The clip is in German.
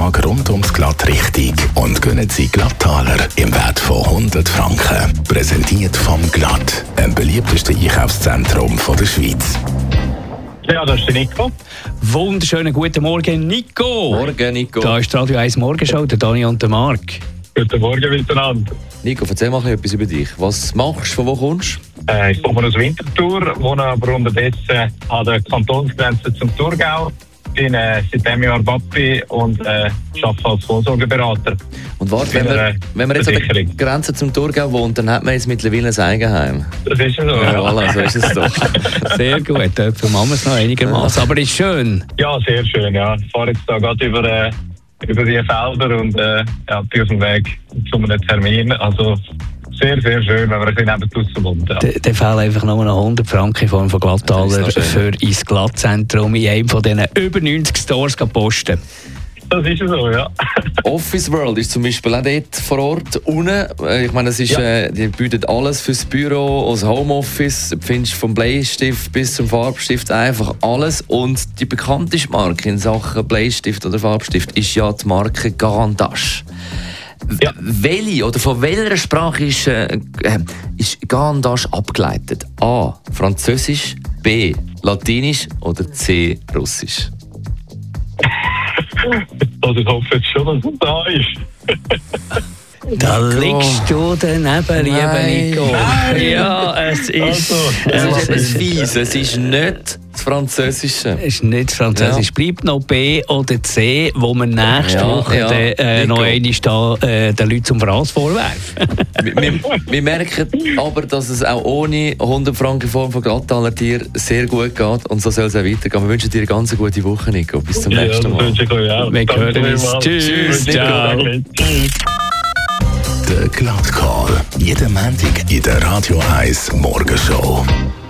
Tag rund ums Glatt richtig und gönnen Sie Glattaler im Wert von 100 Franken. Präsentiert vom Glatt, dem beliebtesten Einkaufszentrum der Schweiz. Ja, das ist der Nico. Wunderschönen guten Morgen, Nico. Morgen, Nico. Da ist die Radio 1 Morgenshow, der Dani und der Marc. Guten Morgen miteinander. Nico, erzähl mal etwas über dich. Was machst du, von wo kommst du? Ich komme aus Winterthur, wohne aber unterdessen an der Kantonsgrenze zum Thurgau. Bin seit diesem Jahr Papi und arbeite als Vorsorgeberater. Und warte, wenn man jetzt an der Grenze zum Thurgau wohnt, dann hat man jetzt mittlerweile ein Eigenheim. Das ist so, ja. Voilà, so ist es doch. Sehr gut, dafür machen wir es noch einigermaßen. Aber ist schön. Ja, sehr schön. Ja. Ich fahre jetzt da gerade über die Felder und bin auf dem Weg zu einem Termin. Also sehr, sehr schön, wenn man ein bisschen nebenan wohnt. Ja. Der fehlt einfach nur noch 100 Franken in Form von Glattaler für ins Glattzentrum in einem von diesen über 90 Stores posten. Das ist so, ja. Office World ist zum Beispiel auch dort vor Ort unten. Ich meine, die bieten alles fürs Büro, aus Homeoffice. Du findest vom Bleistift bis zum Farbstift einfach alles. Und die bekannteste Marke in Sachen Bleistift oder Farbstift ist ja die Marke Garandash. Ja. Welche oder von welcher Sprache ist Garandash abgeleitet? A. Französisch, B. Latinisch oder C. Russisch? Also ich hoffe jetzt schon, dass es da ist. Da liegst du daneben, lieber Nico. Nein. Ja, es ist... Es ist etwas Fies, es ist nicht das Französische. Es ist nicht das Französisch. Ja. Bleibt noch B oder C, wo wir nächste Woche noch einmal den Leuten zum Fraß vorwerfen. Wir merken aber, dass es auch ohne 100 Franken in Form von Glattaler Tier sehr gut geht und so soll es auch weitergehen. Wir wünschen dir eine ganz gute Woche, Nico. Bis zum nächsten Mal. Das wünsche ich euch auch. Wir hören uns. Tschüss. Ciao. Tschüss. Der Glattcall. Jeden Montag in der Radio 1 Morgenshow.